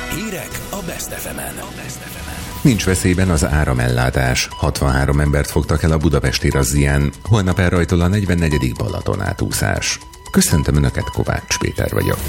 Hírek a Best FM-en. Nincs veszélyben az áramellátás. 63 embert fogtak el a budapesti razzián. Holnap elrajtol a 44. Balaton átúszás. Köszöntöm Önöket, Kovács Péter vagyok.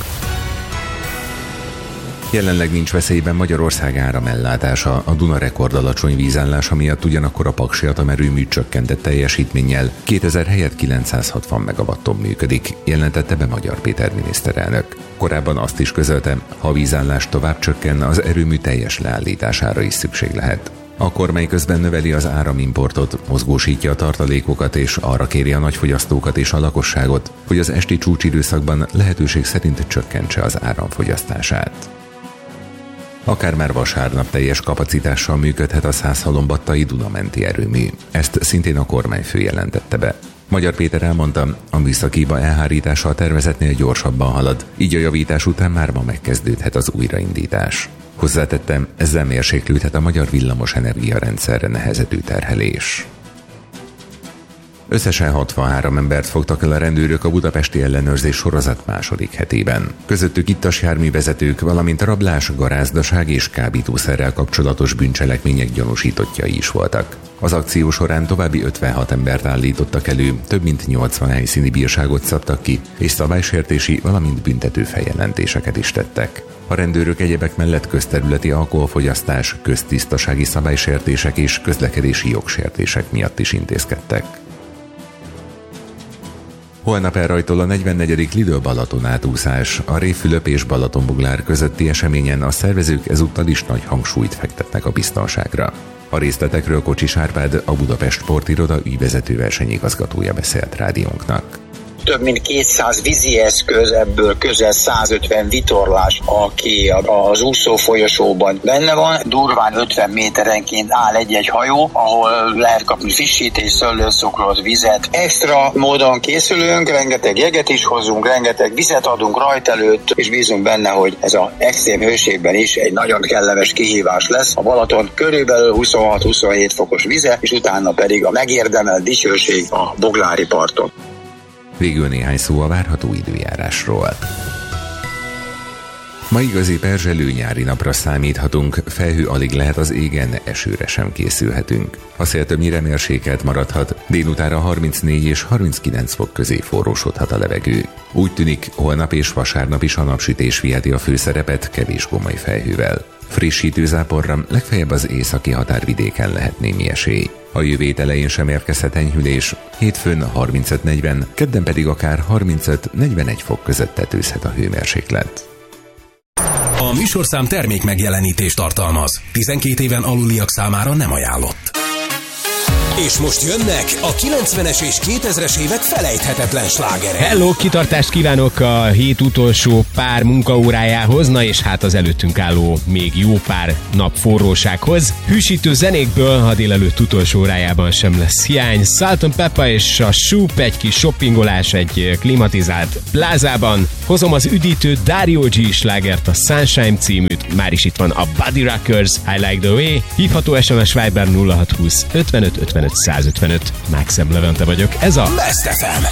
Jelenleg nincs veszélyben Magyarország áramellátása. A Duna rekord alacsony vízállása miatt ugyanakkor a Paksi atomerőmű csökkentett teljesítménnyel 2000 helyett 960 megawatton működik, jelentette be Magyar Péter miniszterelnök. Korábban azt is közölte, ha a vízállás tovább csökken, az erőmű teljes leállítására is szükség lehet. A kormány közben növeli az áramimportot, mozgósítja a tartalékokat és arra kéri a nagyfogyasztókat és a lakosságot, hogy az esti csúcsidőszakban lehetőség szerint csökkentse az áramfogyasztását. Akár már vasárnap teljes kapacitással működhet a Szászhalombattai Duna-menti erőmű. Ezt szintén a kormányfő jelentette be. Magyar Péter elmondta, a műszaki hiba elhárítása a tervezetnél gyorsabban halad, így a javítás után már ma megkezdődhet az újraindítás. Hozzátettem, ezzel mérséklődhet a magyar villamos energiarendszerre nehezedő terhelés. Összesen 63 embert fogtak el a rendőrök a budapesti ellenőrzés sorozat második hetében. Közöttük ittas járművezetők, valamint rablás, garázdaság és kábítószerrel kapcsolatos bűncselekmények gyanúsítottjai is voltak. Az akció során további 56 embert állítottak elő, több mint 80 helyszíni bírságot szabtak ki, és szabálysértési, valamint büntető feljelentéseket is tettek. A rendőrök egyebek mellett közterületi alkoholfogyasztás, köztisztasági szabálysértések és közlekedési jogsértések miatt is intézkedtek. Holnap elrajtol a 44. Lidl Balaton átúszás. A Révfülöp és Balatonbuglár közötti eseményen a szervezők ezúttal is nagy hangsúlyt fektetnek a biztonságra. A részletekről Kocsis Árpád, a Budapest Sportiroda ügyvezető versenyigazgatója beszélt rádiónknak. Több mint 200 vízi eszköz, ebből közel 150 vitorlás, aki az úszó folyosóban benne van. Durván 50 méterenként áll egy-egy hajó, ahol lehet kapni frissítés, szőlőszukrot, vizet. Extra módon készülünk, rengeteg jeget is hozunk, rengeteg vizet adunk rajt előtt, és bízunk benne, hogy ez az extrém hőségben is egy nagyon kellemes kihívás lesz. A Balaton körülbelül 26-27 fokos vize, és utána pedig a megérdemelt dicsőség a boglári parton. Végül néhány szó a várható időjárásról. Ma igazi perzselő nyári napra számíthatunk, felhő alig lehet az égen, esőre sem készülhetünk. A szél többnyire mérsékelt maradhat, délutánra 34 és 39 fok közé forrósodhat a levegő. Úgy tűnik, holnap és vasárnap is a napsütés viheti a főszerepet kevés gomoly felhővel. Frissítő záporra legfeljebb az északi határvidéken lehet némi esély. A jövő hét elején sem érkezhet enyhülés, hétfőn 35-40, kedden pedig akár 35-41 fok között tetőzhet a hőmérséklet. A műsorszám termék megjelenítést tartalmaz. 12 éven aluliak számára nem ajánlott. És most jönnek a 90-es és 2000-es évek felejthetetlen slágerei. Hello, kitartást kívánok a hét utolsó pár munkaórájához, na és hát az előttünk álló még jó pár nap forrósághoz. Hűsítő zenékből a délelőtt utolsó órájában sem lesz hiány. Salt & Pepper és a Shoop, egy kis shoppingolás egy klimatizált plázában. Hozom az üdítő Dario G slágert, a Sunshine címűt, már is itt van a Buddy Rockers, I Like The Way, hívható SMS Viber 0620 55 55 155. Maxim Levente vagyok, ez a Best FM.